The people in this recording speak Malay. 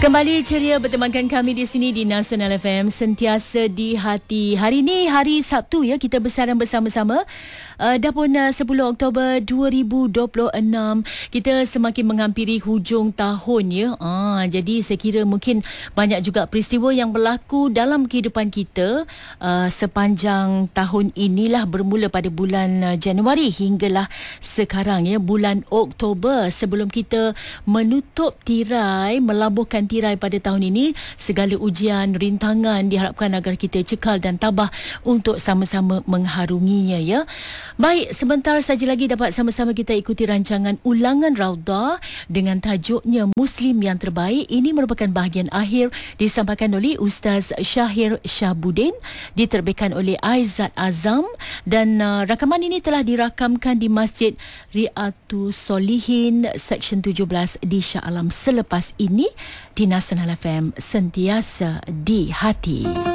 Kembali ceria bertemankan kami di sini di Nasional FM, sentiasa di hati. Hari ini hari Sabtu ya, kita bersarang bersama-sama. Dah pun 10 Oktober 2026. Kita semakin menghampiri hujung tahun ya. Jadi saya kira mungkin banyak juga peristiwa yang berlaku dalam kehidupan kita sepanjang tahun inilah, bermula pada bulan Januari hinggalah sekarang ya, bulan Oktober. Sebelum kita menutup tirai, melabuhkan tirai pada tahun ini, segala ujian, rintangan diharapkan agar kita cekal dan tabah untuk sama-sama mengharunginya ya. Baik, sebentar saja lagi dapat sama-sama kita ikuti rancangan Ulangan Raudah dengan tajuknya Muslim yang Terbaik. Ini merupakan bahagian akhir disampaikan oleh Ustaz Syahir Syahbudin, diterbitkan oleh Aizat Azam, dan rakaman ini telah dirakamkan di Masjid Riatus Solihin Seksyen 17 di Shah Alam. Selepas ini di Nasional FM, sentiasa di hati.